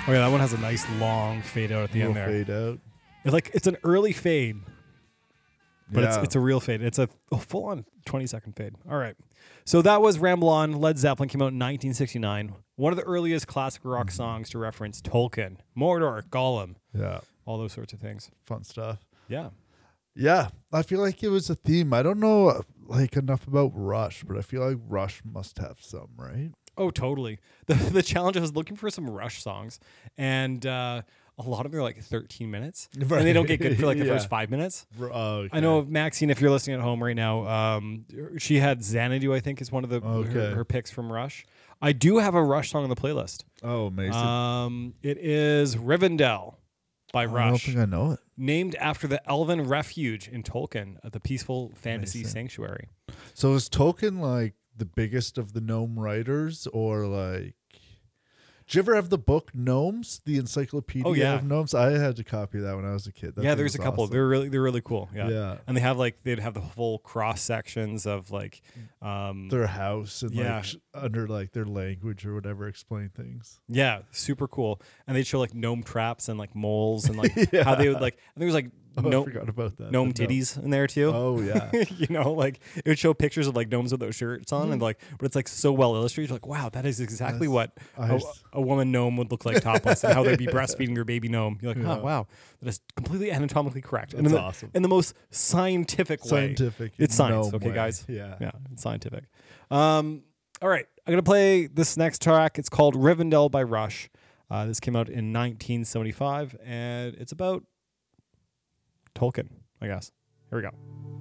Oh yeah, that one has a nice long fade out at the end there. Fade out. It's an early fade, but Yeah. it's a real fade. It's a full on 20-second fade. All right. So that was Ramble On. Led Zeppelin came out in 1969. One of the earliest classic rock songs to reference Tolkien, Mordor, Gollum, Yeah. all those sorts of things. Fun stuff. Yeah. Yeah. I feel like it was a theme. I don't know like enough about Rush, but I feel like Rush must have some, right? Oh, totally. The challenge, I was looking for some Rush songs, and a lot of them are like 13 minutes, Right. and they don't get good for like the Yeah. first 5 minutes. Okay. I know Maxine, if you're listening at home right now, she had Xanadu, I think, is one of the her picks from Rush. I do have a Rush song on the playlist. Oh, amazing. It is Rivendell by Rush. I don't think I know it. Named after the elven refuge in Tolkien, the peaceful fantasy sanctuary. So is Tolkien like the biggest of the gnome writers, or like? Did you ever have the book Gnomes, the encyclopedia of gnomes? I had to copy that when I was a kid. That Yeah, thing there's a was couple. awesome. They're really cool. Yeah. Yeah. And they'd have the full cross sections of like Their house and Yeah. like under like their language or whatever explain things. yeah, super cool. And they'd show like gnome traps and like moles and like how they would like, and there was like I forgot about that. gnome but no. titties in there too. Oh yeah. You know, like it would show pictures of like gnomes with those shirts on, and like, but it's like so well illustrated. You're like, wow, that is exactly what a woman gnome would look like topless, and how they'd be breastfeeding your baby gnome. You're like, oh wow, that is completely anatomically correct. That's and awesome. In the most scientific way. Scientific. It's science, gnome okay, way. guys? Yeah. Yeah, it's scientific. All right, I'm gonna play this next track. It's called Rivendell by Rush. This came out in 1975, and it's about Tolkien, I guess. Here we go.